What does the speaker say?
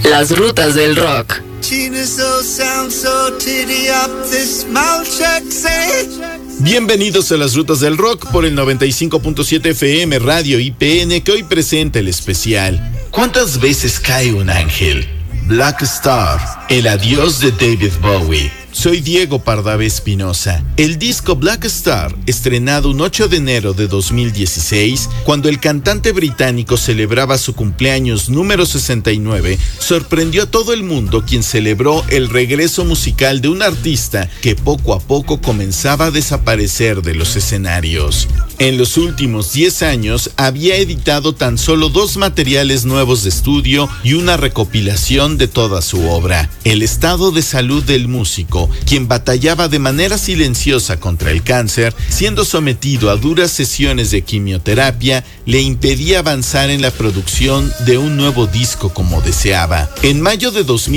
Las rutas del rock. Bienvenidos a las rutas del rock por el 95.7 FM Radio IPN, que hoy presenta el especial ¿Cuántas veces cae un ángel? Black Star, el adiós de David Bowie. Soy Diego Pardavé Espinosa. El disco Black Star, estrenado un 8 de enero de 2016, cuando el cantante británico celebraba su cumpleaños número 69, sorprendió a todo el mundo, quien celebró el regreso musical de un artista que poco a poco comenzaba a desaparecer de los escenarios. En los últimos 10 años había editado tan solo 2 materiales nuevos de estudio y una recopilación de toda su obra. El estado de salud del músico, quien batallaba de manera silenciosa contra el cáncer, siendo sometido a duras sesiones de quimioterapia, le impedía avanzar en la producción de un nuevo disco como deseaba. En mayo de